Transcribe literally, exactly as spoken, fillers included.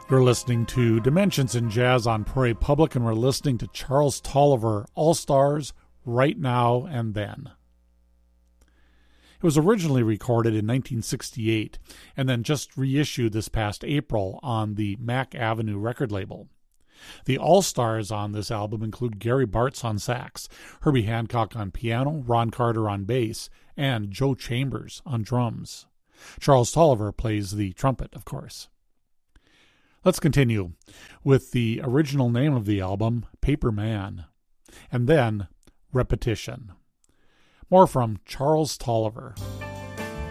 You're listening to Dimensions in Jazz on Prairie Public, and we're listening to Charles Tolliver, All Stars, Right Now and Then. It was originally recorded in nineteen sixty-eight and then just reissued this past April on the Mack Avenue record label. The All-Stars on this album include Gary Bartz on sax, Herbie Hancock on piano, Ron Carter on bass, and Joe Chambers on drums. Charles Tolliver plays the trumpet, of course. Let's continue with the original name of the album, Paper Man, and then Repetition. More from Charles Tolliver.